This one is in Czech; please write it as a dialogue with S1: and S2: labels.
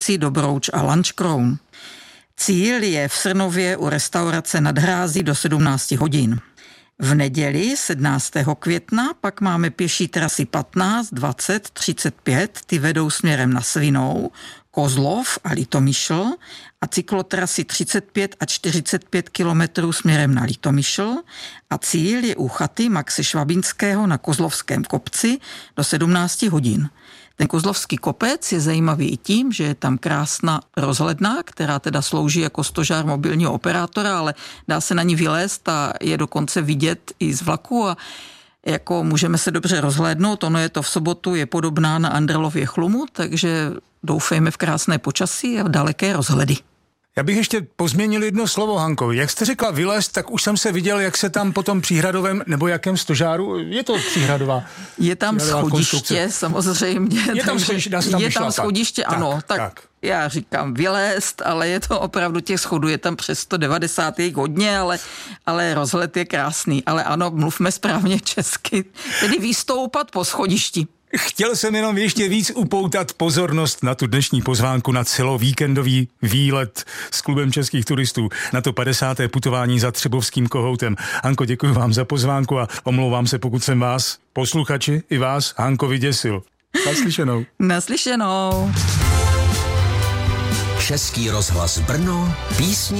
S1: Kopci, Dobrouč a Lanškroun. Cíl je v Srnově u restaurace Nad Hrází do 17 hodin. V neděli 17. května pak máme pěší trasy 15, 20, 35, ty vedou směrem na Svinou, Kozlov a Litomyšl a cyklotrasy 35 a 45 kilometrů směrem na Litomyšl a cíl je u chaty Maxe Švabinského na Kozlovském kopci do 17 hodin. Ten Kozlovský kopec je zajímavý i tím, že je tam krásná rozhledna, která teda slouží jako stožár mobilního operátora, ale dá se na ní vylézt a je dokonce vidět i z vlaku a jako můžeme se dobře rozhlédnout. Ono je to v sobotu, je podobná na Andrlově chlumu, takže doufejme v krásné počasí a v daleké rozhledy.
S2: Já bych ještě pozměnil jedno slovo, Hanko. Jak jste řekla vylézt, tak už jsem se viděl, jak se tam po tom příhradovém, nebo jakém stožáru, je to příhradová?
S1: Je tam schodiště, samozřejmě.
S2: Je tam
S1: schodiště, ano. Tak. Já říkám vylézt, ale je to opravdu těch schodů, je tam přes 190, je hodně, ale rozhled je krásný. Ale ano, mluvme správně česky, tedy vystoupat po schodišti.
S2: Chtěl jsem jenom ještě víc upoutat pozornost na tu dnešní pozvánku na celovíkendový výlet s klubem českých turistů na to 50. putování za Třebovským kohoutem. Hanko, děkuji vám za pozvánku a omlouvám se, pokud jsem vás, posluchači, i vás, Hanko, vyděsil. Naslyšenou.
S1: Naslyšenou.
S3: Český rozhlas Brno, písni